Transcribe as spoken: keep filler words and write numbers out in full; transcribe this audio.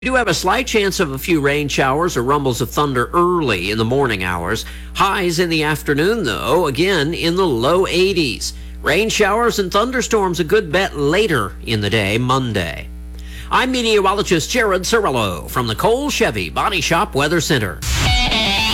We do have a slight chance of a few rain showers or rumbles of thunder early in the morning hours. Highs in the afternoon, though, again in the low eighties. Rain showers and thunderstorms a good bet later in the day, Monday. I'm meteorologist Jared Cirillo from the Cole Chevy Body Shop Weather Center.